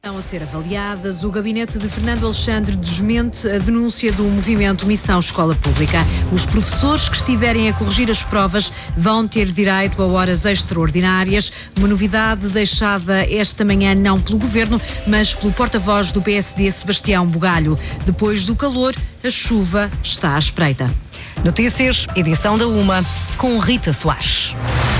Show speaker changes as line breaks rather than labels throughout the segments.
Estão a ser avaliadas. O gabinete de Fernando Alexandre desmente a denúncia do movimento Missão Escola Pública. Os professores que estiverem a corrigir as provas vão ter direito a horas extraordinárias. Uma novidade deixada esta manhã não pelo Governo, mas pelo porta-voz do PSD, Sebastião Bugalho. Depois do calor, a chuva está à espreita.
Notícias, edição da 1, com Rita Soares.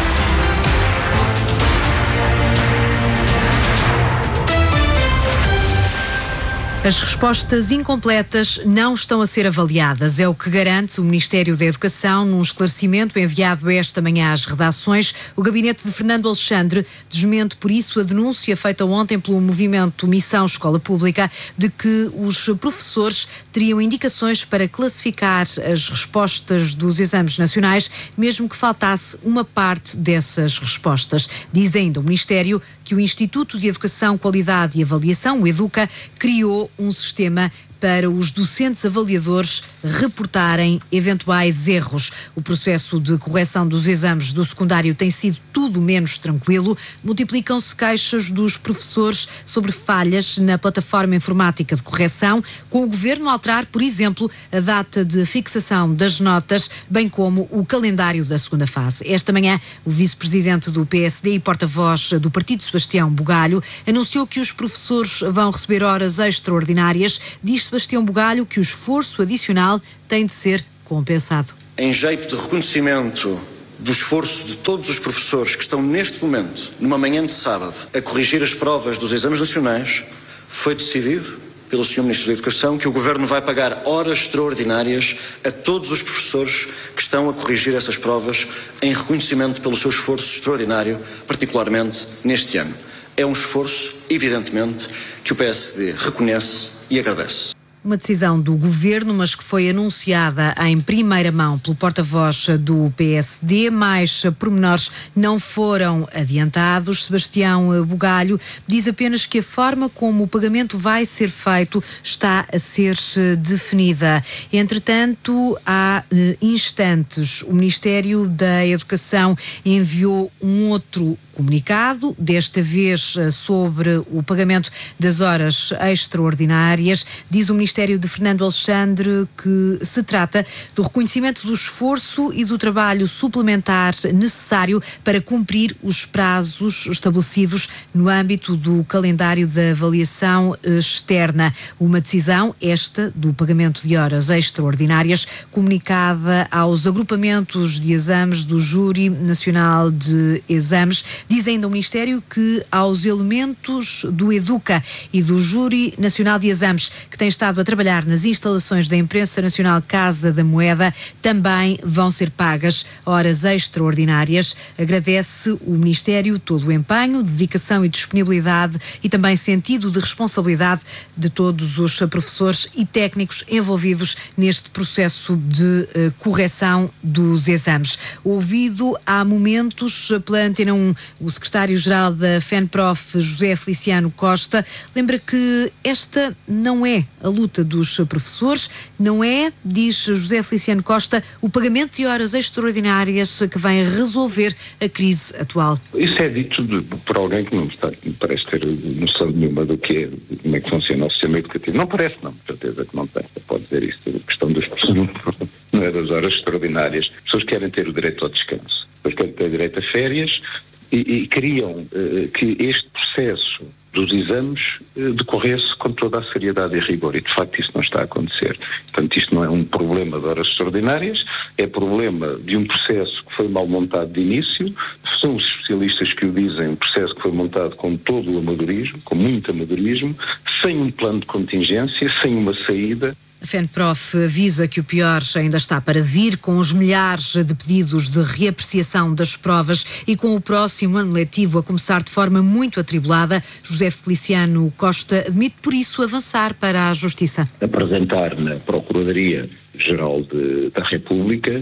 As respostas incompletas não estão a ser avaliadas. É o que garante o Ministério da Educação num esclarecimento enviado esta manhã às redações. O gabinete de Fernando Alexandre desmente, por isso, a denúncia feita ontem pelo movimento Missão Escola Pública de que os professores teriam indicações para classificar as respostas dos exames nacionais, mesmo que faltasse uma parte dessas respostas. Diz ainda o Ministério que o Instituto de Educação, Qualidade e Avaliação, o EDUCA, criou um sistema para os docentes avaliadores reportarem eventuais erros. O processo de correção dos exames do secundário tem sido tudo menos tranquilo. Multiplicam-se queixas dos professores sobre falhas na plataforma informática de correção, com o Governo a alterar, por exemplo, a data de fixação das notas, bem como o calendário da segunda fase. Esta manhã, o vice-presidente do PSD e porta-voz do partido, Sebastião Bugalho, anunciou que os professores vão receber horas extraordinárias. Diz Sebastião Bugalho que o esforço adicional tem de ser compensado.
Em jeito de reconhecimento do esforço de todos os professores que estão neste momento, numa manhã de sábado, a corrigir as provas dos exames nacionais, foi decidido pelo Sr. Ministro da Educação que o Governo vai pagar horas extraordinárias a todos os professores que estão a corrigir essas provas em reconhecimento pelo seu esforço extraordinário, particularmente neste ano. É um esforço, evidentemente, que o PSD reconhece e agradece.
Uma decisão do Governo, mas que foi anunciada em primeira mão pelo porta-voz do PSD. Mais pormenores não foram adiantados. Sebastião Bugalho diz apenas que a forma como o pagamento vai ser feito está a ser definida. Entretanto, há instantes, o Ministério da Educação enviou um outro comunicado, desta vez sobre o pagamento das horas extraordinárias. Diz o Ministério de Fernando Alexandre que se trata do reconhecimento do esforço e do trabalho suplementar necessário para cumprir os prazos estabelecidos no âmbito do calendário da avaliação externa. Uma decisão, esta, do pagamento de horas extraordinárias, comunicada aos agrupamentos de exames do Júri Nacional de Exames. Diz ainda o Ministério que aos elementos do EDUCA e do Júri Nacional de Exames que têm estado a trabalhar nas instalações da Imprensa Nacional Casa da Moeda também vão ser pagas horas extraordinárias. Agradece o Ministério todo o empenho, dedicação e disponibilidade e também sentido de responsabilidade de todos os professores e técnicos envolvidos neste processo de correção dos exames. Ouvido há momentos pela Antena 1, o secretário-geral da FENPROF, José Feliciano Costa, lembra que esta não é a luta dos professores, não é, diz José Feliciano Costa, o pagamento de horas extraordinárias que vem resolver a crise atual.
Isso é dito por alguém que não parece ter noção nenhuma do que é, como é que funciona o sistema educativo. Não parece, não, com certeza que não tem. Pode dizer isso, a questão das pessoas não é das horas extraordinárias. As pessoas querem ter o direito ao descanso, depois querem ter o direito a férias e queriam que este processo dos exames decorresse com toda a seriedade e rigor, e de facto isso não está a acontecer. Portanto, isto não é um problema de horas extraordinárias, é problema de um processo que foi mal montado de início. São os especialistas que o dizem, um processo que foi montado com todo o amadorismo, com muito amadorismo, sem um plano de contingência, sem uma saída.
A FENPROF avisa que o pior ainda está para vir, com os milhares de pedidos de reapreciação das provas e com o próximo ano letivo a começar de forma muito atribulada. José Feliciano Costa admite, por isso, avançar para a Justiça.
Apresentar na Procuradoria-Geral da República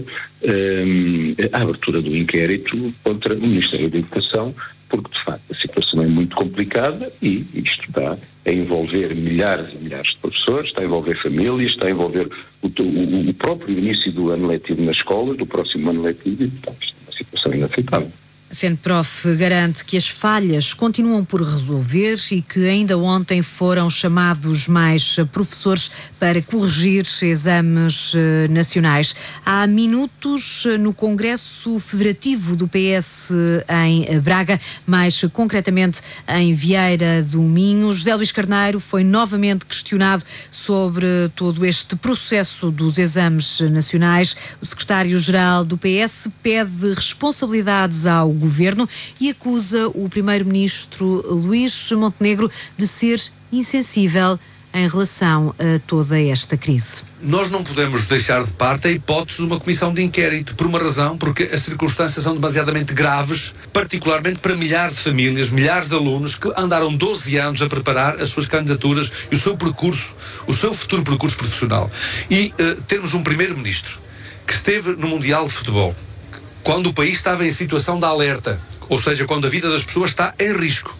a abertura do inquérito contra o Ministério da Educação, porque de facto a situação é muito complicada e isto está a envolver milhares e milhares de professores, está a envolver famílias, está a envolver o próprio início do ano letivo na escola, do próximo ano letivo, e portanto isto é uma situação inaceitável.
A FENPROF garante que as falhas continuam por resolver e que ainda ontem foram chamados mais professores para corrigir exames nacionais. Há minutos, no Congresso Federativo do PS em Braga, mais concretamente em Vieira do Minho, José Luís Carneiro foi novamente questionado sobre todo este processo dos exames nacionais. O secretário-geral do PS pede responsabilidades ao Governo e acusa o primeiro-ministro Luís Montenegro de ser insensível em relação a toda esta crise.
Nós não podemos deixar de parte a hipótese de uma comissão de inquérito, por uma razão, porque as circunstâncias são demasiadamente graves, particularmente para milhares de famílias, milhares de alunos que andaram 12 anos a preparar as suas candidaturas e o seu percurso, o seu futuro percurso profissional. E temos um primeiro-ministro que esteve no Mundial de Futebol, quando o país estava em situação de alerta, ou seja, quando a vida das pessoas está em risco.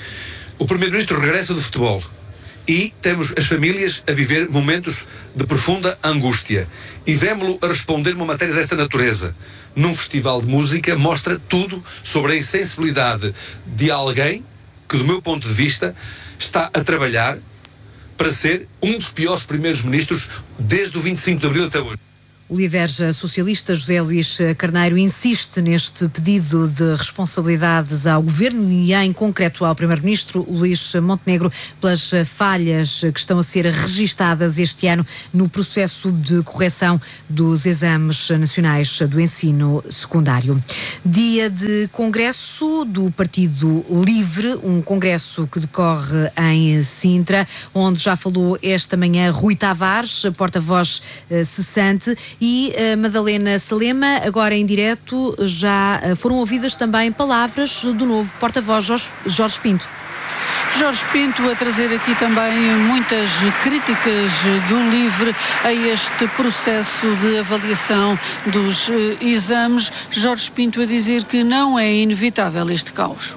O primeiro-ministro regressa do futebol e temos as famílias a viver momentos de profunda angústia. E vemo-lo a responder uma matéria desta natureza. Num festival de música mostra tudo sobre a insensibilidade de alguém que, do meu ponto de vista, está a trabalhar para ser um dos piores primeiros-ministros desde o 25 de Abril até hoje.
O líder socialista José Luís Carneiro insiste neste pedido de responsabilidades ao Governo e, em concreto, ao Primeiro-Ministro Luís Montenegro pelas falhas que estão a ser registadas este ano no processo de correção dos exames nacionais do ensino secundário. Dia de congresso do Partido Livre, um congresso que decorre em Sintra, onde já falou esta manhã Rui Tavares, porta-voz cessante, e Madalena Salema, agora em direto, já foram ouvidas também palavras do novo porta-voz Jorge Pinto.
Jorge Pinto a trazer aqui também muitas críticas do LIVRE a este processo de avaliação dos exames. Jorge Pinto a dizer que não é inevitável este caos.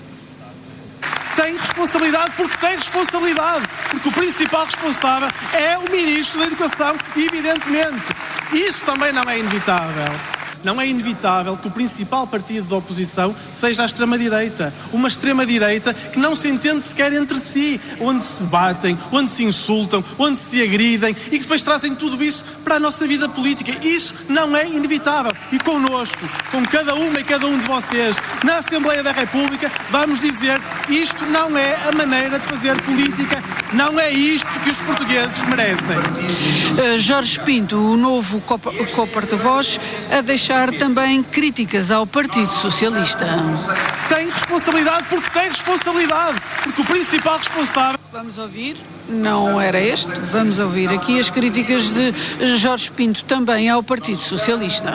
Tem responsabilidade porque tem responsabilidade, porque o principal responsável é o Ministro da Educação, evidentemente. Isso também não é inevitável. Não é inevitável que o principal partido da oposição seja a extrema-direita. Uma extrema-direita que não se entende sequer entre si, onde se batem, onde se insultam, onde se agridem e que depois trazem tudo isso para a nossa vida política. Isso não é inevitável. E connosco, com cada uma e cada um de vocês, na Assembleia da República, vamos dizer: isto não é a maneira de fazer política, não é isto que os portugueses merecem.
Jorge Pinto, o novo co-porta-voz, a deixar também críticas ao Partido Socialista.
Tem responsabilidade porque tem responsabilidade, porque o principal responsável...
Vamos ouvir, não era este, vamos ouvir aqui as críticas de Jorge Pinto também ao Partido Socialista.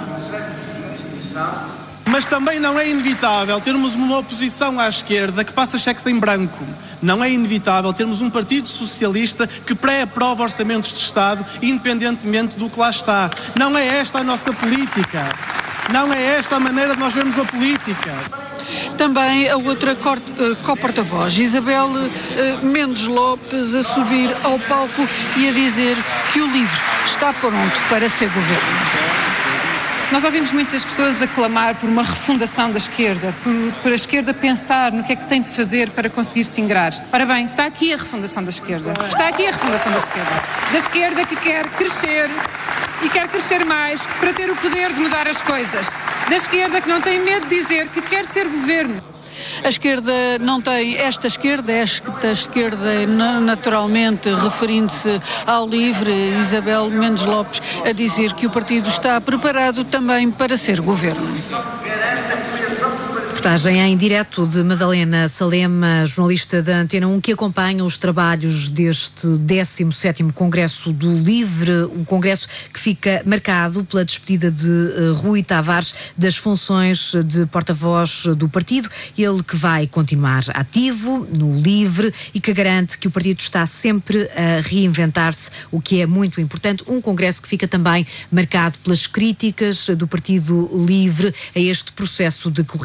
Mas também não é inevitável termos uma oposição à esquerda que passa cheques em branco. Não é inevitável termos um Partido Socialista que pré-aprova orçamentos de Estado, independentemente do que lá está. Não é esta a nossa política. Não é esta a maneira de nós vermos a política.
Também a outra co-porta-voz, Isabel Mendes Lopes, a subir ao palco e a dizer que o LIVRE está pronto para ser governo.
Nós ouvimos muitas pessoas a clamar por uma refundação da esquerda, por a esquerda pensar no que é que tem de fazer para conseguir se ingrar. Ora bem, está aqui a refundação da esquerda. Está aqui a refundação da esquerda. Da esquerda que quer crescer e quer crescer mais para ter o poder de mudar as coisas. Da esquerda que não tem medo de dizer que quer ser governo.
A esquerda não tem, esta esquerda naturalmente referindo-se ao LIVRE, Isabel Mendes Lopes, a dizer que o partido está preparado também para ser governo.
Reportagem em direto de Madalena Salema, jornalista da Antena 1, que acompanha os trabalhos deste 17º Congresso do LIVRE, um congresso que fica marcado pela despedida de Rui Tavares das funções de porta-voz do partido, ele que vai continuar ativo no LIVRE e que garante que o partido está sempre a reinventar-se, o que é muito importante. Um congresso que fica também marcado pelas críticas do Partido LIVRE a este processo de correção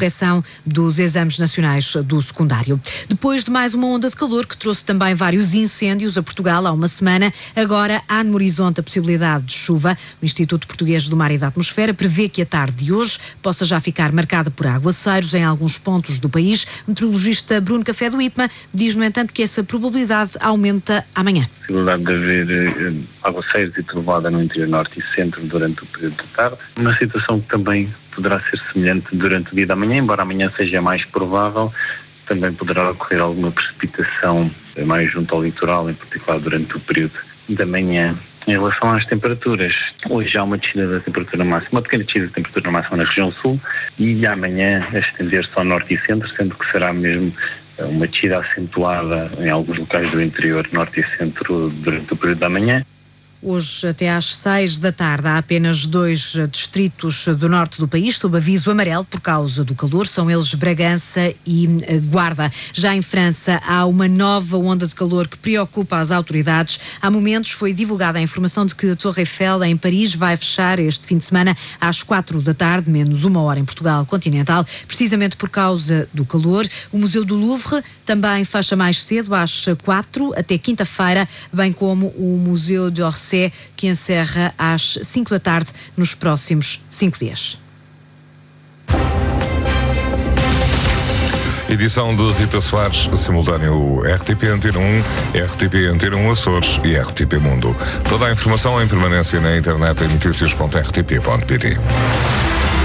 dos exames nacionais do secundário. Depois de mais uma onda de calor que trouxe também vários incêndios a Portugal há uma semana, agora há no horizonte a possibilidade de chuva. O Instituto Português do Mar e da Atmosfera prevê que a tarde de hoje possa já ficar marcada por aguaceiros em alguns pontos do país. O meteorologista Bruno Café do IPMA diz, no entanto, que essa probabilidade aumenta amanhã.
A possibilidade de haver aguaceiros e trovoada no interior norte e centro durante o período de tarde. Uma situação que também poderá ser semelhante durante o dia da manhã, embora amanhã seja mais provável. Também poderá ocorrer alguma precipitação mais junto ao litoral, em particular durante o período da manhã. Em relação às temperaturas, hoje há uma descida da temperatura máxima, uma pequena descida da temperatura máxima na região sul e amanhã a estender-se ao norte e centro, sendo que será mesmo uma descida acentuada em alguns locais do interior, norte e centro, durante o período da manhã.
Hoje, até às 6 da tarde, há apenas 2 distritos do norte do país sob aviso amarelo por causa do calor. São eles Bragança e Guarda. Já em França, há uma nova onda de calor que preocupa as autoridades. Há momentos foi divulgada a informação de que a Torre Eiffel, em Paris, vai fechar este fim de semana às 4 da tarde, menos 1 hora em Portugal continental, precisamente por causa do calor. O Museu do Louvre também fecha mais cedo, às 4 até quinta-feira, bem como o Museu d'Orsay, que encerra às 5 da tarde nos próximos 5 dias.
Edição de Rita Soares, simultâneo RTP Antena 1, RTP Antena 1 Açores e RTP Mundo. Toda a informação em permanência na internet em notícias.rtp.pt.